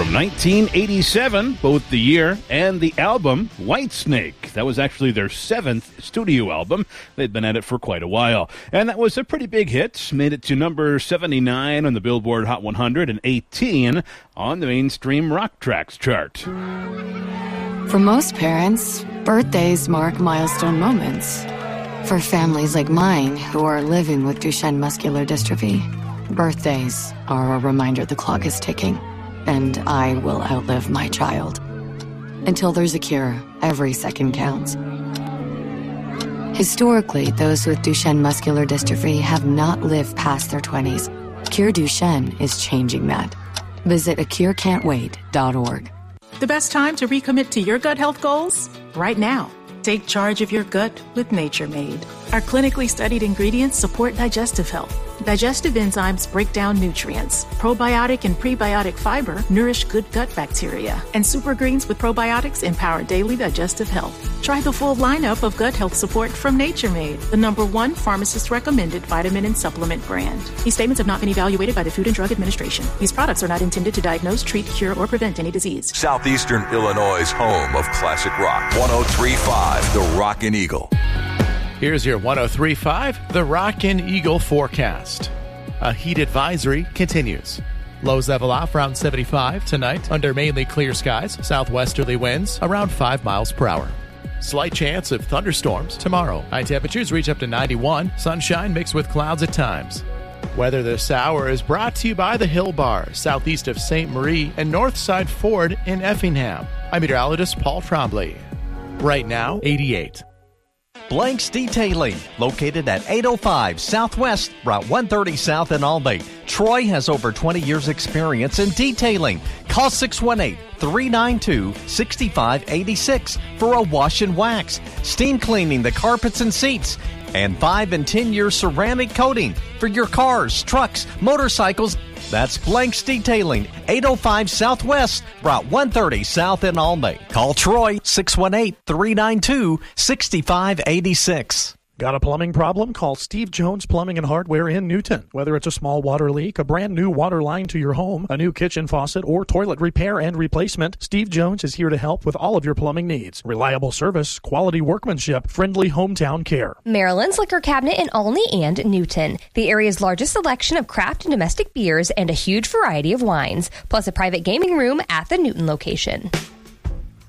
From 1987, both the year and the album, Whitesnake. That was actually their 7th studio album. They'd been at it for quite a while. And that was a pretty big hit. Made it to number 79 on the Billboard Hot 100 and 18 on the mainstream rock tracks chart. For most parents, birthdays mark milestone moments. For families like mine who are living with Duchenne muscular dystrophy, birthdays are a reminder the clock is ticking. And I will outlive my child. Until there's a cure, every second counts. Historically, those with Duchenne muscular dystrophy have not lived past their 20s. Cure Duchenne is changing that. Visit acurecan'twait.org. The best time to recommit to your gut health goals? Right now. Take charge of your gut with Nature Made. Our clinically studied ingredients support digestive health. Digestive enzymes break down nutrients. Probiotic and prebiotic fiber nourish good gut bacteria. And super greens with probiotics empower daily digestive health. Try the full lineup of gut health support from Nature Made, the #1 pharmacist-recommended vitamin and supplement brand. These statements have not been evaluated by the Food and Drug Administration. These products are not intended to diagnose, treat, cure, or prevent any disease. Southeastern Illinois' home of classic rock. 103.5, The Rockin' Eagle. Here's your 103.5, The Rockin' Eagle forecast. A heat advisory continues. Lows level off around 75 tonight under mainly clear skies. Southwesterly winds around 5 miles per hour. Slight chance of thunderstorms tomorrow. High temperatures reach up to 91. Sunshine mixed with clouds at times. Weather this hour is brought to you by the Hill Bar, southeast of St. Marie and Northside Ford in Effingham. I'm meteorologist Paul Trombley. Right now, 88. Blanks Detailing, located at 805 Southwest, Route 130 South in Albany. Troy has over 20 years experience in detailing. Call 618-392-6586 for a wash and wax, steam cleaning the carpets and seats, and 5 and 10-year ceramic coating for your cars, trucks, motorcycles. That's Blanks Detailing, 805 Southwest, Route 130 South in Albany. Call Troy, 618-392-6586. Got a plumbing problem? Call Steve Jones Plumbing and Hardware in Newton. Whether it's a small water leak, a brand new water line to your home, a new kitchen faucet, or toilet repair and replacement, Steve Jones is here to help with all of your plumbing needs. Reliable service, quality workmanship, friendly hometown care. Maryland's Liquor Cabinet in Olney and Newton. The area's largest selection of craft and domestic beers and a huge variety of wines, plus a private gaming room at the Newton location.